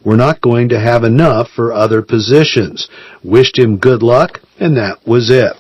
we're not going to have enough for other positions. Wished him good luck, and that was it.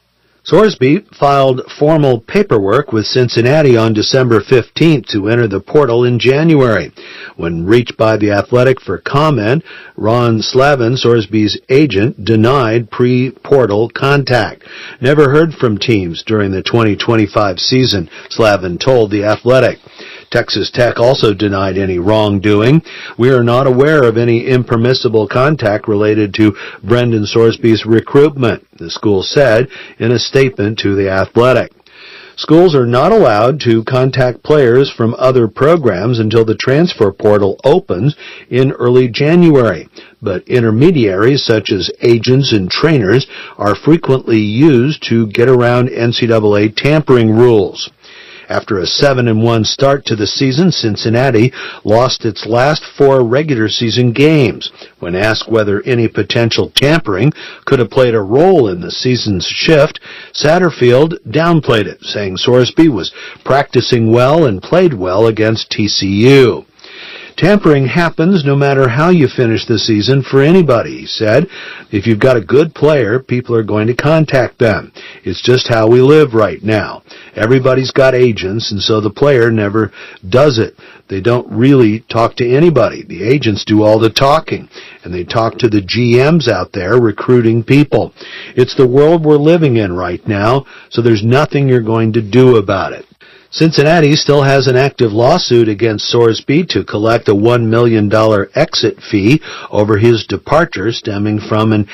Sorsby filed formal paperwork with Cincinnati on December 15th to enter the portal in January. When reached by The Athletic for comment, Ron Slavin, Sorsby's agent, denied pre-portal contact. Never heard from teams during the 2025 season, Slavin told The Athletic. Texas Tech also denied any wrongdoing. We are not aware of any impermissible contact related to Brendan Sorsby's recruitment, the school said in a statement to The Athletic. Schools are not allowed to contact players from other programs until the transfer portal opens in early January, but intermediaries such as agents and trainers are frequently used to get around NCAA tampering rules. After a 7-1 start to the season, Cincinnati lost its last 4 regular season games. When asked whether any potential tampering could have played a role in the season's shift, Satterfield downplayed it, saying Sorsby was practicing well and played well against TCU. Tampering happens no matter how you finish the season for anybody, he said. If you've got a good player, people are going to contact them. It's just how we live right now. Everybody's got agents, and so the player never does it. They don't really talk to anybody. The agents do all the talking, and they talk to the GMs out there recruiting people. It's the world we're living in right now, so there's nothing you're going to do about it. Cincinnati still has an active lawsuit against Sorsby to collect a $1 million exit fee over his departure stemming from an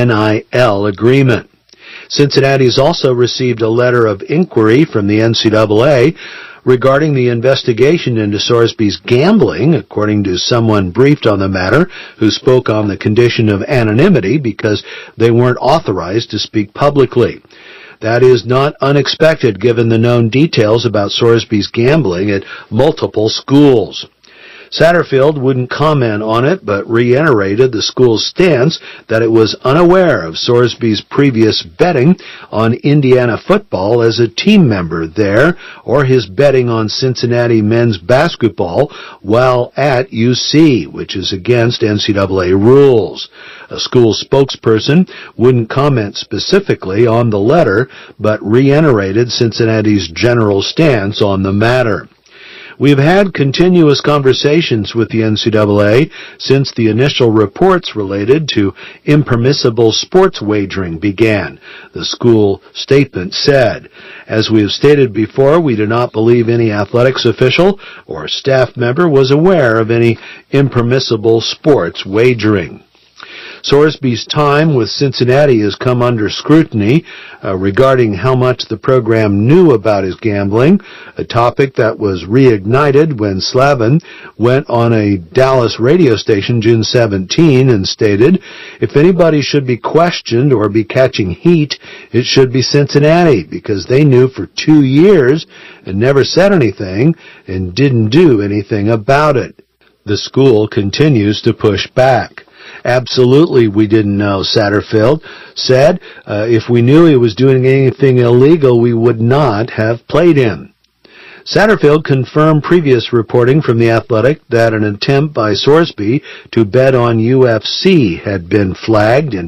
NIL agreement. Cincinnati's also received a letter of inquiry from the NCAA regarding the investigation into Sorsby's gambling, according to someone briefed on the matter who spoke on the condition of anonymity because they weren't authorized to speak publicly. That is not unexpected given the known details about Sorsby's gambling at multiple schools. Satterfield wouldn't comment on it, but reiterated the school's stance that it was unaware of Sorsby's previous betting on Indiana football as a team member there, or his betting on Cincinnati men's basketball while at UC, which is against NCAA rules. A school spokesperson wouldn't comment specifically on the letter, but reiterated Cincinnati's general stance on the matter. We've had continuous conversations with the NCAA since the initial reports related to impermissible sports wagering began, the school statement said. As we have stated before, we do not believe any athletics official or staff member was aware of any impermissible sports wagering. Sorsby's time with Cincinnati has come under scrutiny regarding how much the program knew about his gambling, a topic that was reignited when Slavin went on a Dallas radio station June 17 and stated, "If anybody should be questioned or be catching heat, it should be Cincinnati, because they knew for 2 years and never said anything and didn't do anything about it." The school continues to push back. Absolutely, we didn't know, Satterfield said. If we knew he was doing anything illegal, we would not have played him. Satterfield confirmed previous reporting from The Athletic that an attempt by Sorsby to bet on UFC had been flagged in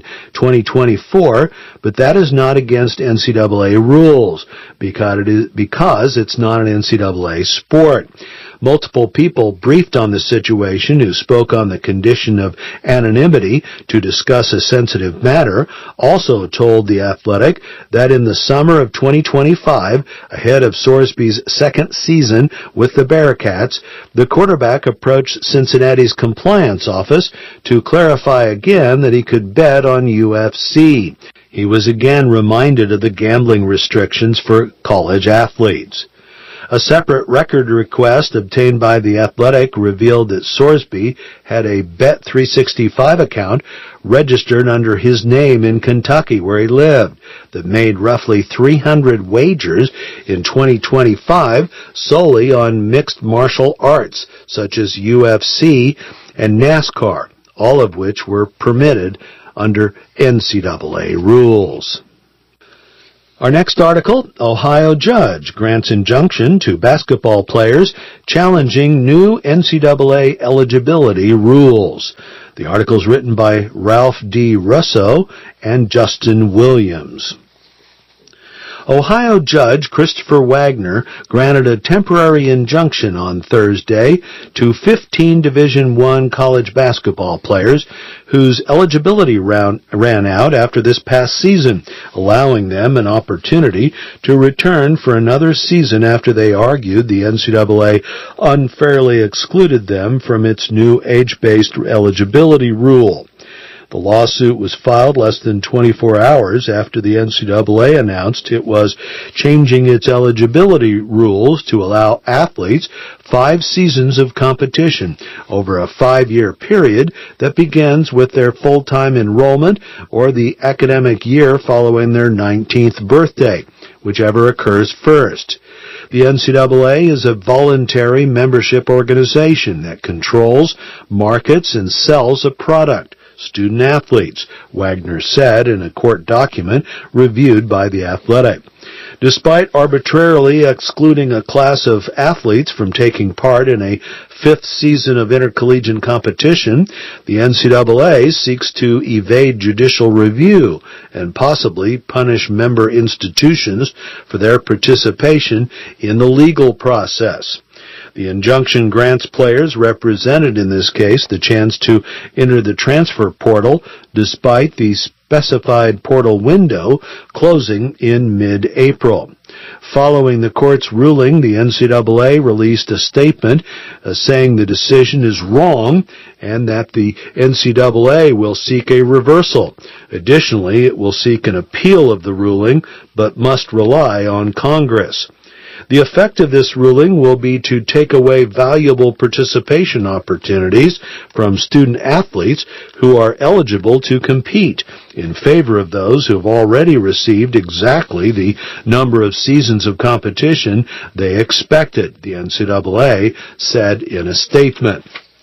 2024, but that is not against NCAA rules because it's not an NCAA sport. Multiple people briefed on the situation who spoke on the condition of anonymity to discuss a sensitive matter also told The Athletic that in the summer of 2025, ahead of Sorsby's second season with the Bearcats, the quarterback approached Cincinnati's compliance office to clarify again that he could bet on UFC. He was again reminded of the gambling restrictions for college athletes. A separate record request obtained by The Athletic revealed that Sorsby had a Bet365 account registered under his name in Kentucky, where he lived, that made roughly 300 wagers in 2025 solely on mixed martial arts, such as UFC and NASCAR, all of which were permitted under NCAA rules. Our next article, Ohio judge grants injunction to basketball players challenging new NCAA eligibility rules. The article is written by Ralph D. Russo and Justin Williams. Ohio Judge Christopher Wagner granted a temporary injunction on Thursday to 15 Division I college basketball players whose eligibility ran out after this past season, allowing them an opportunity to return for another season after they argued the NCAA unfairly excluded them from its new age-based eligibility rule. The lawsuit was filed less than 24 hours after the NCAA announced it was changing its eligibility rules to allow athletes 5 seasons of competition over a 5-year period that begins with their full-time enrollment or the academic year following their 19th birthday, whichever occurs first. The NCAA is a voluntary membership organization that controls, markets, and sells a product. Student-athletes, Wagner said in a court document reviewed by The Athletic. Despite arbitrarily excluding a class of athletes from taking part in a 5th season of intercollegiate competition, the NCAA seeks to evade judicial review and possibly punish member institutions for their participation in the legal process. The injunction grants players represented in this case the chance to enter the transfer portal despite the specified portal window closing in mid-April. Following the court's ruling, the NCAA released a statement saying the decision is wrong and that the NCAA will seek a reversal. Additionally, it will seek an appeal of the ruling but must rely on Congress. The effect of this ruling will be to take away valuable participation opportunities from student athletes who are eligible to compete in favor of those who have already received exactly the number of seasons of competition they expected, the NCAA said in a statement.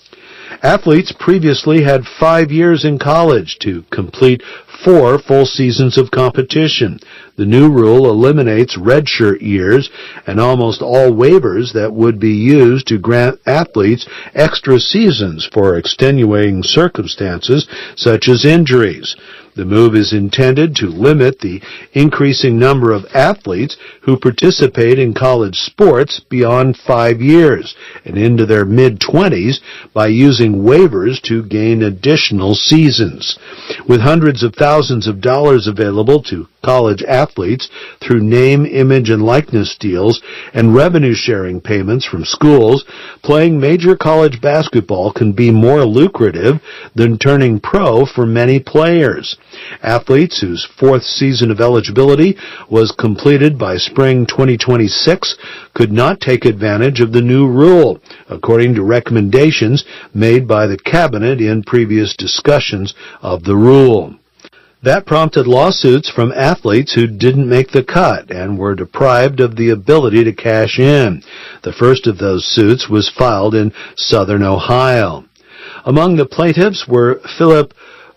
Athletes previously had 5 years in college to complete 4 full seasons of competition. The new rule eliminates redshirt years and almost all waivers that would be used to grant athletes extra seasons for extenuating circumstances such as injuries. The move is intended to limit the increasing number of athletes who participate in college sports beyond 5 years and into their mid-20s by using waivers to gain additional seasons. With hundreds of thousands of dollars available to college athletes through name, image, and likeness deals and revenue-sharing payments from schools, playing major college basketball can be more lucrative than turning pro for many players. Athletes whose 4th season of eligibility was completed by spring 2026 could not take advantage of the new rule, according to recommendations made by the Cabinet in previous discussions of the rule. That prompted lawsuits from athletes who didn't make the cut and were deprived of the ability to cash in. The first of those suits was filed in southern Ohio. Among the plaintiffs were Philip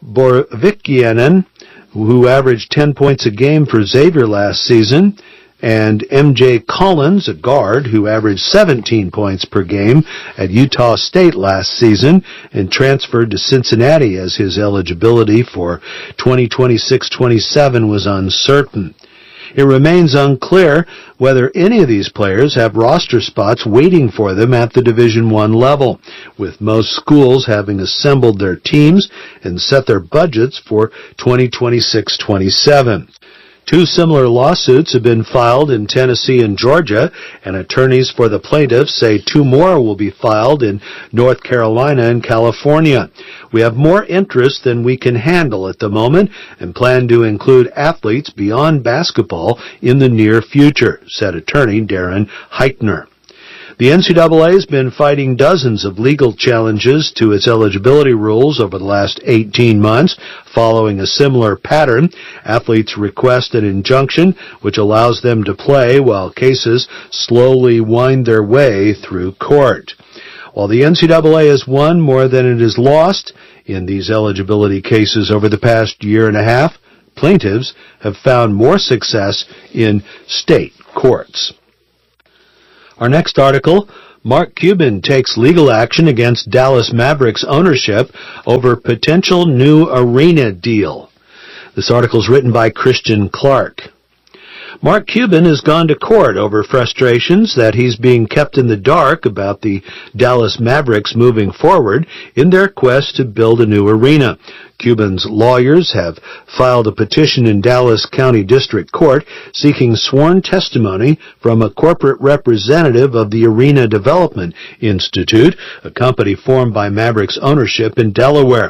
Borvikianen, who averaged 10 points a game for Xavier last season, and M.J. Collins, a guard who averaged 17 points per game at Utah State last season and transferred to Cincinnati as his eligibility for 2026-27 was uncertain. It remains unclear whether any of these players have roster spots waiting for them at the Division I level, with most schools having assembled their teams and set their budgets for 2026-27. 2 similar lawsuits have been filed in Tennessee and Georgia, and attorneys for the plaintiffs say 2 more will be filed in North Carolina and California. We have more interest than we can handle at the moment and plan to include athletes beyond basketball in the near future, said attorney Darren Heitner. The NCAA has been fighting dozens of legal challenges to its eligibility rules over the last 18 months. Following a similar pattern, athletes request an injunction which allows them to play while cases slowly wind their way through court. While the NCAA has won more than it has lost in these eligibility cases over the past year and a half, plaintiffs have found more success in state courts. Our next article, Mark Cuban takes legal action against Dallas Mavericks ownership over potential new arena deal. This article is written by Christian Clark. Mark Cuban has gone to court over frustrations that he's being kept in the dark about the Dallas Mavericks moving forward in their quest to build a new arena. Cuban's lawyers have filed a petition in Dallas County District Court seeking sworn testimony from a corporate representative of the Arena Development Institute, a company formed by Mavericks ownership in Delaware.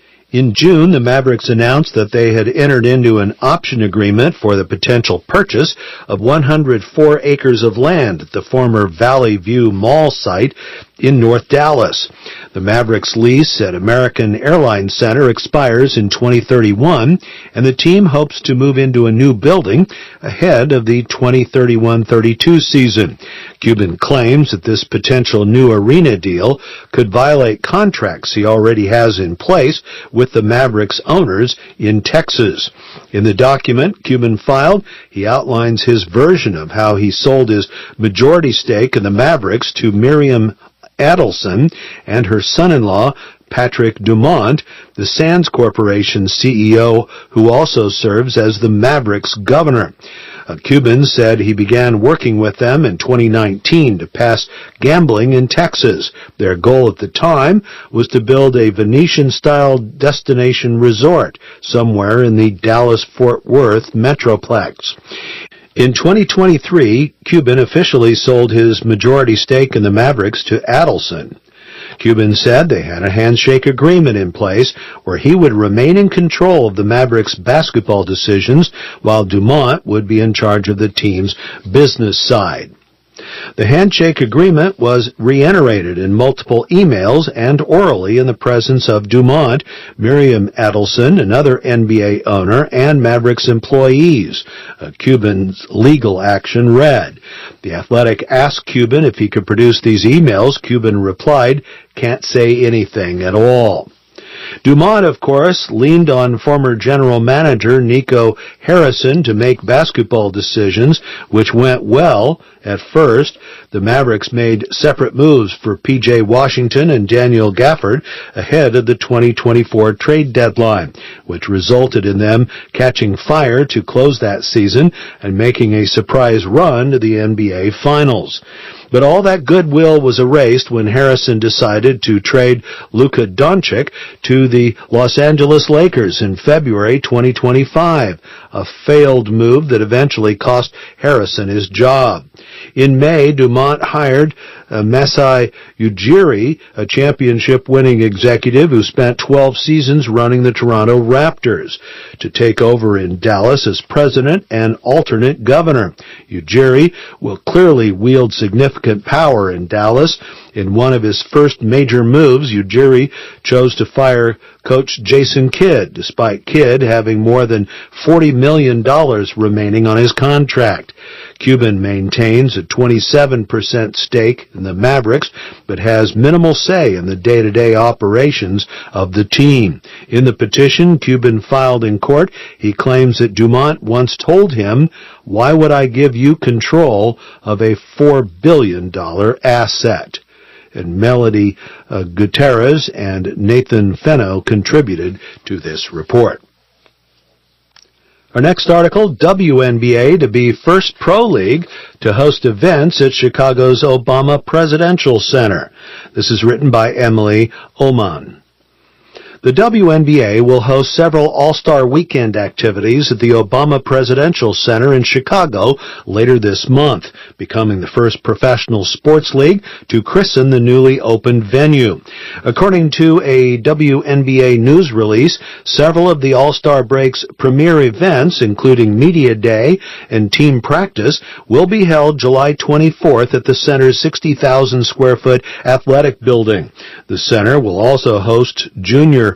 In June, the Mavericks announced that they had entered into an option agreement for the potential purchase of 104 acres of land at the former Valley View Mall site in North Dallas. The Mavericks' lease at American Airlines Center expires in 2031, and the team hopes to move into a new building ahead of the 2031-32 season. Cuban claims that this potential new arena deal could violate contracts he already has in place with the Mavericks owners in Texas. In the document Cuban filed, he outlines his version of how he sold his majority stake in the Mavericks to Miriam Adelson and her son-in-law, Patrick Dumont, the Sands Corporation CEO, who also serves as the Mavericks governor. Cuban said he began working with them in 2019 to pass gambling in Texas. Their goal at the time was to build a Venetian-style destination resort somewhere in the Dallas-Fort Worth metroplex. In 2023, Cuban officially sold his majority stake in the Mavericks to Adelson. Cuban said they had a handshake agreement in place where he would remain in control of the Mavericks' basketball decisions while Dumont would be in charge of the team's business side. The handshake agreement was reiterated in multiple emails and orally in the presence of Dumont, Miriam Adelson, another NBA owner, and Mavericks employees. Cuban's legal action read. The Athletic asked Cuban if he could produce these emails. Cuban replied, "Can't say anything at all." Dumont, of course, leaned on former general manager Nico Harrison to make basketball decisions, which went well at first. The Mavericks made separate moves for P.J. Washington and Daniel Gafford ahead of the 2024 trade deadline, which resulted in them catching fire to close that season and making a surprise run to the NBA Finals. But all that goodwill was erased when Harrison decided to trade Luka Doncic to the Los Angeles Lakers in February 2025, a failed move that eventually cost Harrison his job. In May, Dumont hired Masai Ujiri, a championship-winning executive who spent 12 seasons running the Toronto Raptors, to take over in Dallas as president and alternate governor. Ujiri will clearly wield significant power in Dallas. In one of his first major moves, Ujiri chose to fire coach Jason Kidd, despite Kidd having more than $40 million remaining on his contract. Cuban maintains a 27% stake in the Mavericks, but has minimal say in the day-to-day operations of the team. In the petition Cuban filed in court, he claims that Dumont once told him, "Why would I give you control of a $4 billion asset?" And Melody Gutierrez and Nathan Fenno contributed to this report. Our next article, WNBA to be first pro league to host events at Chicago's Obama Presidential Center. This is written by Emily Oman. The WNBA will host several All-Star Weekend activities at the Obama Presidential Center in Chicago later this month, becoming the first professional sports league to christen the newly opened venue. According to a WNBA news release, several of the All-Star Break's premier events, including Media Day and Team Practice, will be held July 24th at the center's 60,000-square-foot athletic building. The center will also host junior honor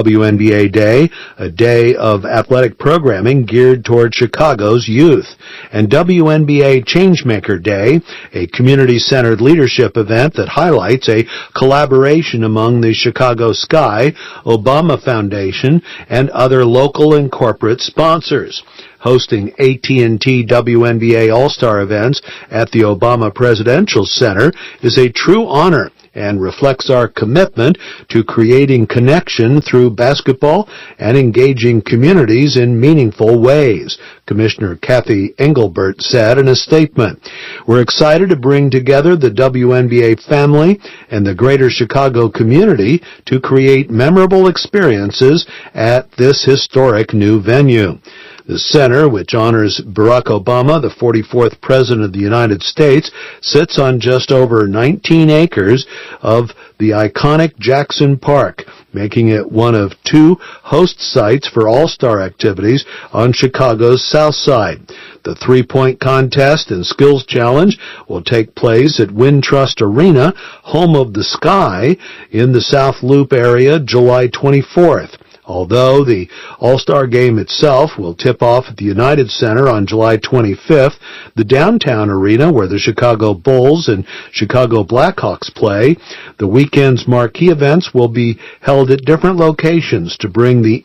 WNBA Day, a day of athletic programming geared toward Chicago's youth, and WNBA Changemaker Day, a community-centered leadership event that highlights a collaboration among the Chicago Sky, Obama Foundation, and other local and corporate sponsors. Hosting AT&T WNBA All-Star events at the Obama Presidential Center is a true honor and reflects our commitment to creating connection through basketball and engaging communities in meaningful ways, Commissioner Kathy Engelbert said in a statement. We're excited to bring together the WNBA family and the greater Chicago community to create memorable experiences at this historic new venue. The center, which honors Barack Obama, the 44th President of the United States, sits on just over 19 acres of the iconic Jackson Park, making it one of two host sites for all-star activities on Chicago's South Side. The three-point contest and skills challenge will take place at Wintrust Arena, home of the Sky, in the South Loop area, July 24th. Although the All-Star Game itself will tip off at the United Center on July 25th, the downtown arena where the Chicago Bulls and Chicago Blackhawks play, the weekend's marquee events will be held at different locations to bring the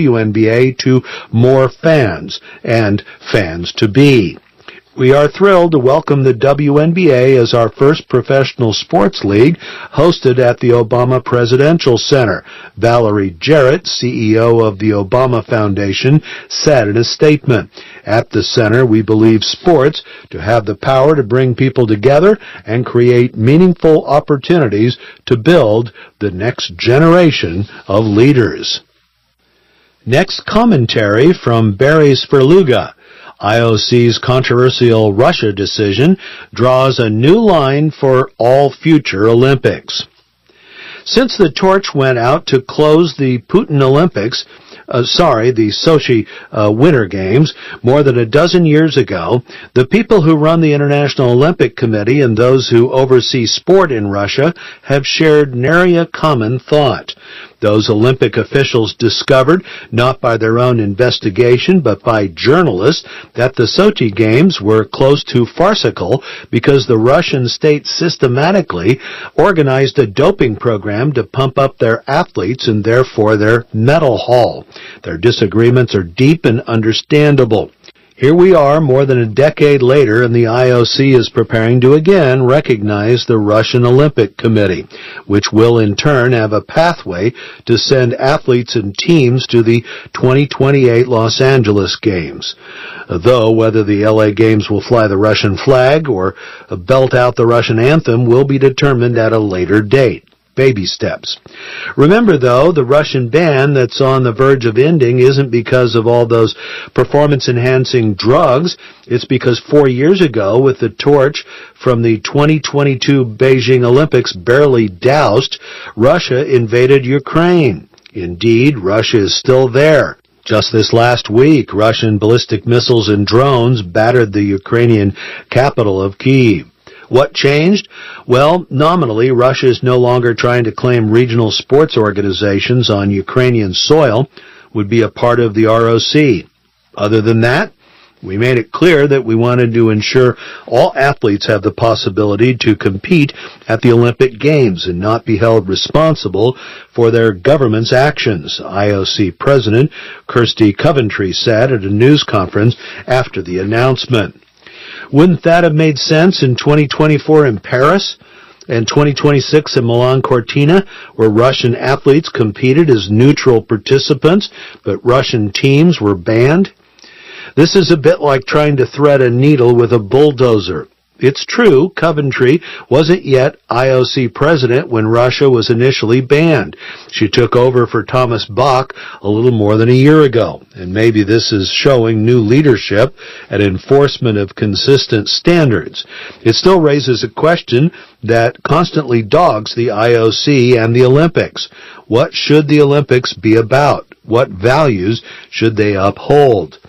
WNBA to more fans and fans-to-be. We are thrilled to welcome the WNBA as our first professional sports league hosted at the Obama Presidential Center. Valerie Jarrett, CEO of the Obama Foundation, said in a statement, "At the center, we believe sports to have the power to bring people together and create meaningful opportunities to build the next generation of leaders." Next commentary from Barry Sperluga. IOC's controversial Russia decision draws a new line for all future Olympics. Since the torch went out to close the Putin Olympics, the Sochi Winter Games, more than a dozen years ago, the people who run the International Olympic Committee and those who oversee sport in Russia have shared nary a common thought. Those Olympic officials discovered, not by their own investigation, but by journalists, that the Sochi Games were close to farcical because the Russian state systematically organized a doping program to pump up their athletes and therefore their medal haul. Their disagreements are deep and understandable. Here we are more than a decade later, and the IOC is preparing to again recognize the Russian Olympic Committee, which will in turn have a pathway to send athletes and teams to the 2028 Los Angeles Games. Though whether the LA Games will fly the Russian flag or belt out the Russian anthem will be determined at a later date. Baby steps. Remember, though, the Russian ban that's on the verge of ending isn't because of all those performance-enhancing drugs. It's because 4 years ago, with the torch from the 2022 Beijing Olympics barely doused, Russia invaded Ukraine. Indeed, Russia is still there. Just this last week, Russian ballistic missiles and drones battered the Ukrainian capital of Kyiv. What changed? Well, nominally, Russia is no longer trying to claim regional sports organizations on Ukrainian soil would be a part of the ROC. Other than that, we made it clear that we wanted to ensure all athletes have the possibility to compete at the Olympic Games and not be held responsible for their government's actions, IOC President Kirsty Coventry said at a news conference after the announcement. Wouldn't that have made sense in 2024 in Paris and 2026 in Milan Cortina, where Russian athletes competed as neutral participants, but Russian teams were banned? This is a bit like trying to thread a needle with a bulldozer. It's true, Coventry wasn't yet IOC president when Russia was initially banned. She took over for Thomas Bach a little more than a year ago, and maybe this is showing new leadership and enforcement of consistent standards. It still raises a question that constantly dogs the IOC and the Olympics. What should the Olympics be about? What values should they uphold?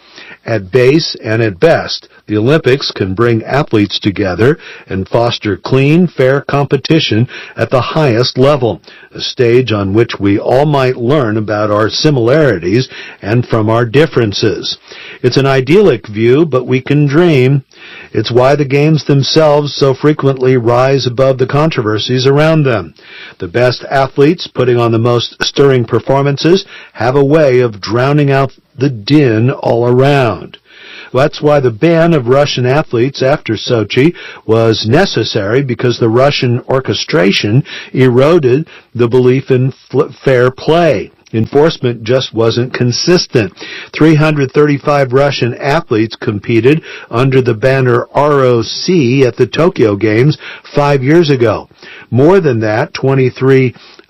At base and at best, the Olympics can bring athletes together and foster clean, fair competition at the highest level, a stage on which we all might learn about our similarities and from our differences. It's an idyllic view, but we can dream. It's why the games themselves so frequently rise above the controversies around them. The best athletes putting on the most stirring performances have a way of drowning out the din all around. That's why the ban of Russian athletes after Sochi was necessary, because the Russian orchestration eroded the belief in fair play. Enforcement just wasn't consistent. 335 Russian athletes competed under the banner ROC at the Tokyo Games 5 years ago. More than that, 23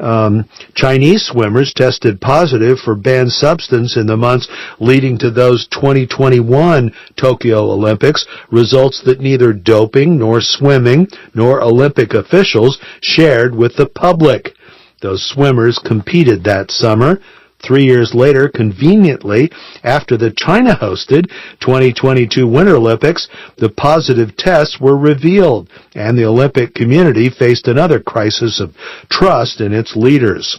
Chinese swimmers tested positive for banned substance in the months leading to those 2021 Tokyo Olympics, results that neither doping nor swimming nor Olympic officials shared with the public. Those swimmers competed that summer. 3 years later, conveniently, after the China-hosted 2022 Winter Olympics, the positive tests were revealed, and the Olympic community faced another crisis of trust in its leaders.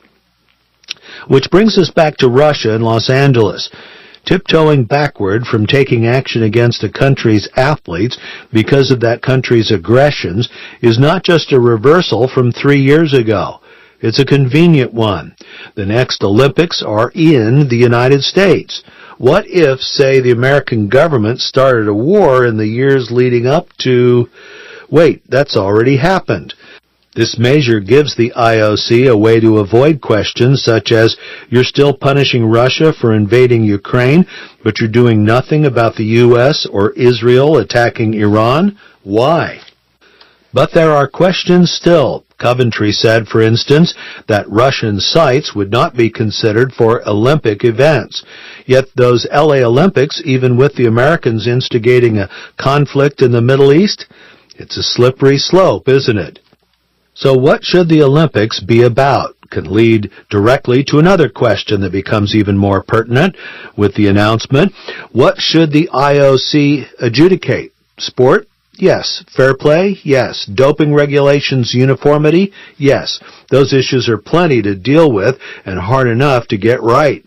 Which brings us back to Russia and Los Angeles. Tiptoeing backward from taking action against a country's athletes because of that country's aggressions is not just a reversal from 3 years ago. It's a convenient one. The next Olympics are in the United States. What if, say, the American government started a war in the years leading up to... Wait, that's already happened. This measure gives the IOC a way to avoid questions such as, you're still punishing Russia for invading Ukraine, but you're doing nothing about the U.S. or Israel attacking Iran? Why? But there are questions still. Coventry said, for instance, that Russian sites would not be considered for Olympic events. Yet those LA Olympics, even with the Americans instigating a conflict in the Middle East, it's a slippery slope, isn't it? So what should the Olympics be about? Can lead directly to another question that becomes even more pertinent with the announcement. What should the IOC adjudicate? Sport? Yes. Fair play? Yes. Doping regulations uniformity? Yes. Those issues are plenty to deal with and hard enough to get right.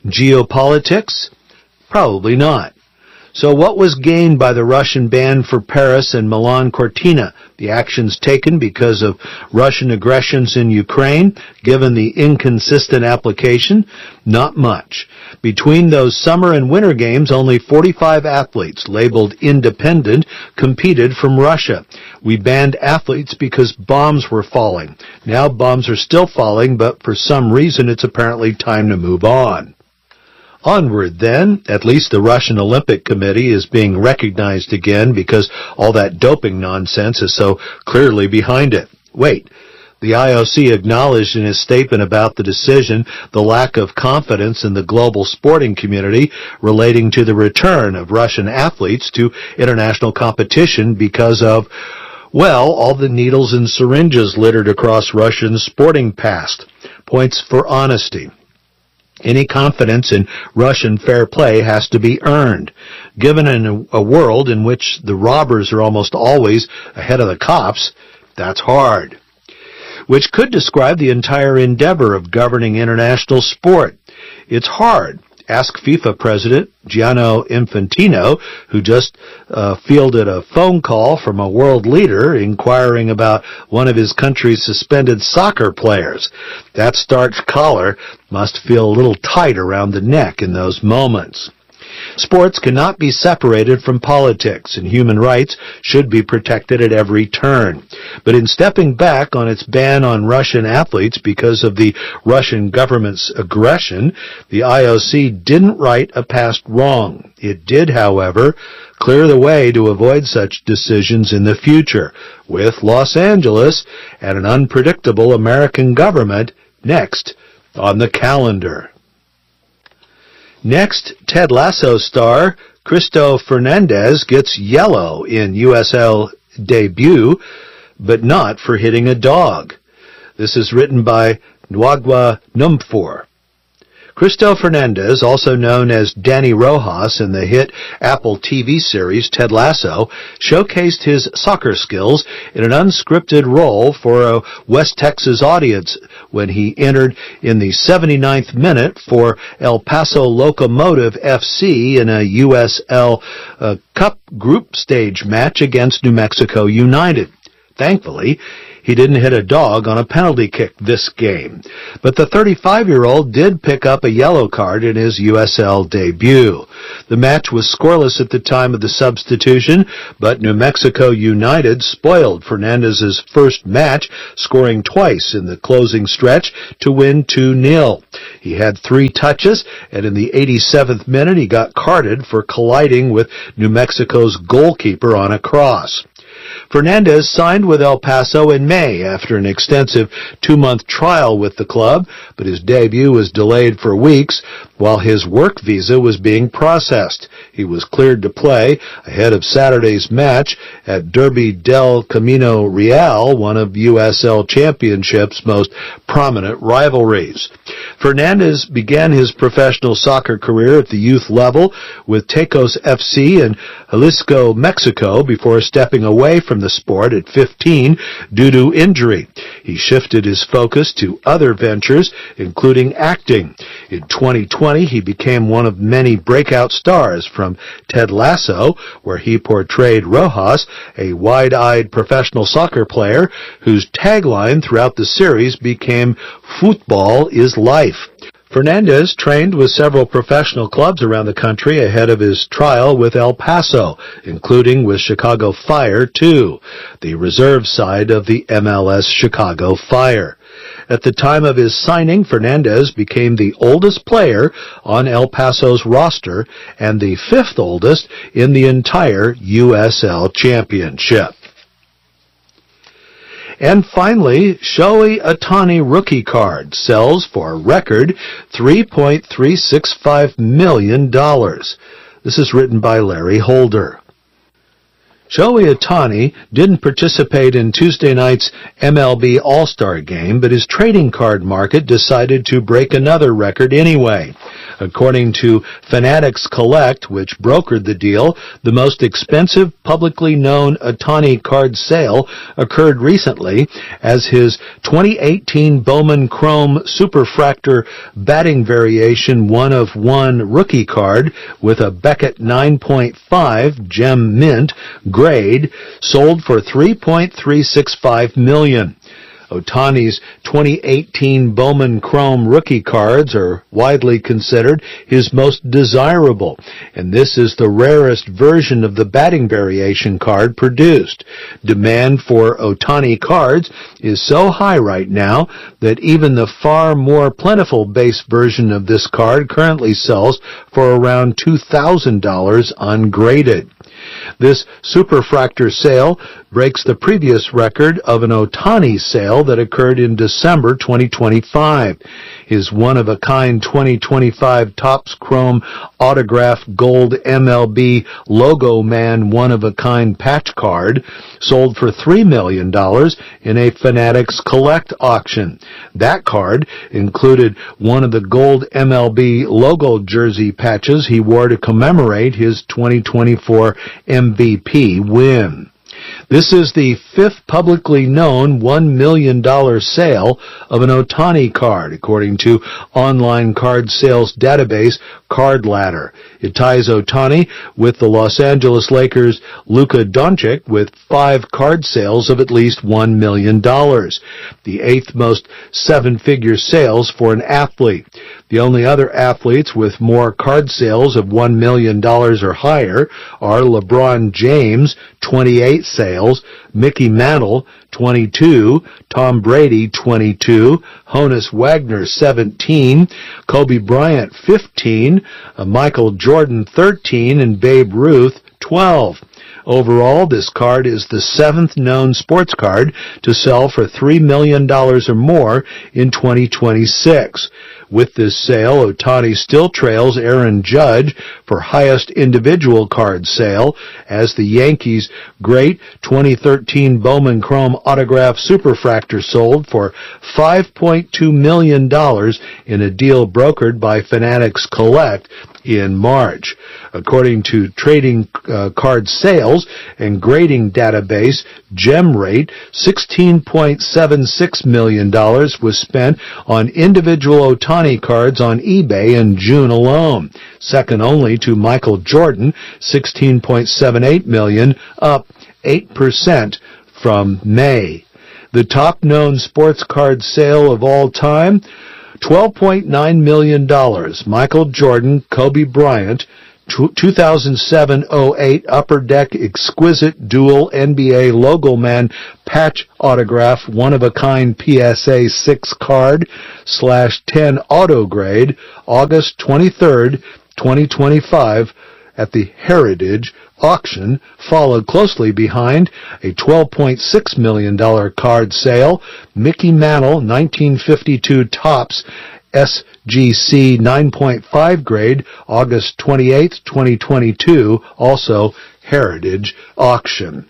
Geopolitics? Probably not. So what was gained by the Russian ban for Paris and Milan Cortina? The actions taken because of Russian aggressions in Ukraine, given the inconsistent application? Not much. Between those summer and winter games, only 45 athletes labeled independent competed from Russia. We banned athletes because bombs were falling. Now bombs are still falling, but for some reason it's apparently time to move on. Onward, then. At least the Russian Olympic Committee is being recognized again because all that doping nonsense is so clearly behind it. Wait, the IOC acknowledged in his statement about the decision the lack of confidence in the global sporting community relating to the return of Russian athletes to international competition because of, well, all the needles and syringes littered across Russian sporting past. Points for honesty. Any confidence in Russian fair play has to be earned. Given in a world in which the robbers are almost always ahead of the cops, that's hard. Which could describe the entire endeavor of governing international sport. It's hard. Ask FIFA President Gianni Infantino, who just fielded a phone call from a world leader inquiring about one of his country's suspended soccer players. That starched collar must feel a little tight around the neck in those moments. Sports cannot be separated from politics, and human rights should be protected at every turn. But in stepping back on its ban on Russian athletes because of the Russian government's aggression, the IOC didn't right a past wrong. It did, however, clear the way to avoid such decisions in the future, with Los Angeles and an unpredictable American government next on the calendar. Next, Ted Lasso star Cristo Fernandez gets yellow in USL debut, but not for hitting a dog. This is written by Nwagwa Numfor. Cristo Fernandez, also known as Danny Rojas in the hit Apple TV series Ted Lasso, showcased his soccer skills in an unscripted role for a West Texas audience when he entered in the 79th minute for El Paso Locomotive FC in a USL Cup group stage match against New Mexico United. Thankfully, he didn't hit a dog on a penalty kick this game. But the 35-year-old did pick up a yellow card in his USL debut. The match was scoreless at the time of the substitution, but New Mexico United spoiled Fernandez's first match, scoring twice in the closing stretch to win 2-0. He had 3 touches, and in the 87th minute he got carded for colliding with New Mexico's goalkeeper on a cross. Fernandez signed with El Paso in May after an extensive 2-month trial with the club, but his debut was delayed for weeks while his work visa was being processed. He was cleared to play ahead of Saturday's match at Derby del Camino Real, one of USL Championship's most prominent rivalries. Fernandez began his professional soccer career at the youth level with Tecos FC in Jalisco, Mexico, before stepping away from the sport at 15 due to injury. He shifted his focus to other ventures, including acting. In 2020, he became one of many breakout stars from Ted Lasso, where he portrayed Rojas, a wide-eyed professional soccer player whose tagline throughout the series became "Football is life." Fernandez trained with several professional clubs around the country ahead of his trial with El Paso, including with Chicago Fire, too, the reserve side of the MLS Chicago Fire. At the time of his signing, Fernandez became the oldest player on El Paso's roster and the 5th oldest in the entire USL Championship. And finally, Shohei Ohtani rookie card sells for a record $3.365 million. This is written by Larry Holder. Shohei Ohtani didn't participate in Tuesday night's MLB All-Star game, but his trading card market decided to break another record anyway. According to Fanatics Collect, which brokered the deal, the most expensive publicly known Ohtani card sale occurred recently as his 2018 Bowman Chrome Superfractor batting variation 1/1 rookie card with a Beckett 9.5 Gem Mint grade sold for $3.365 million. Ohtani's 2018 Bowman Chrome rookie cards are widely considered his most desirable, and this is the rarest version of the batting variation card produced. Demand for Ohtani cards is so high right now that even the far more plentiful base version of this card currently sells for around $2,000 ungraded. This Superfractor sale breaks the previous record of an Ohtani sale that occurred in December 2025. His one-of-a-kind 2025 Topps Chrome Autograph Gold MLB Logo Man one-of-a-kind patch card sold for $3 million in a Fanatics Collect auction. That card included one of the gold MLB logo jersey patches he wore to commemorate his 2024 MVP win. This is the 5th publicly known $1 million sale of an Ohtani card, according to online card sales database Card Ladder. It ties Ohtani with the Los Angeles Lakers' Luka Doncic with 5 card sales of at least $1 million, the 8th most 7-figure sales for an athlete. The only other athletes with more card sales of $1 million or higher are LeBron James, 28 sales, Mickey Mantle, 22, Tom Brady, 22, Honus Wagner, 17, Kobe Bryant, 15, Michael Jordan, 13, and Babe Ruth, 12. Overall, this card is the 7th known sports card to sell for $3 million or more in 2026. With this sale, Ohtani still trails Aaron Judge for highest individual card sale, as the Yankees' great 2013 Bowman Chrome autograph superfractor sold for $5.2 million in a deal brokered by Fanatics Collect in March. According to trading card sales and grading database GemRate, $16.76 million was spent on individual Ohtani cards on eBay in June alone, second only to Michael Jordan, $16.78 million, up 8% from May. The top-known sports card sale of all time, $12.9 million. Michael Jordan, Kobe Bryant, 2007-08 Upper Deck Exquisite Dual NBA Logo Man Patch Autograph One-of-a-Kind PSA 6 Card /10 Auto Grade, August 23rd, 2025, at the Heritage auction, followed closely behind a $12.6 million card sale, Mickey Mantle 1952 Topps SGC 9.5 grade, August 28, 2022, also Heritage auction.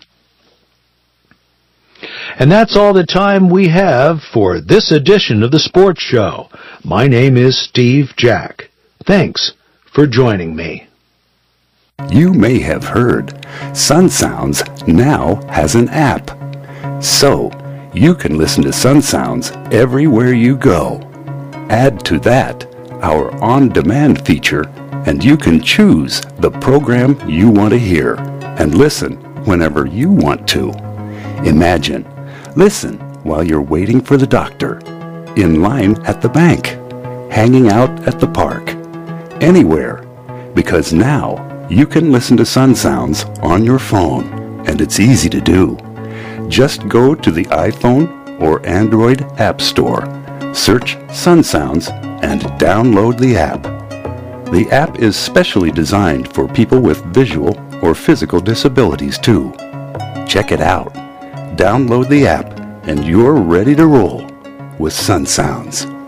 And that's all the time we have for this edition of the Sports Show. My name is Steve Jack. Thanks for joining me. You may have heard Sun Sounds now has an app. So, you can listen to Sun Sounds everywhere you go. Add to that our on-demand feature, and you can choose the program you want to hear and listen whenever you want to. Imagine, listen while you're waiting for the doctor, in line at the bank, hanging out at the park, anywhere, because now you can listen to Sun Sounds on your phone, and it's easy to do. Just go to the iPhone or Android App Store, search Sun Sounds, and download the app. The app is specially designed for people with visual or physical disabilities too. Check it out. Download the app, and you're ready to roll with Sun Sounds.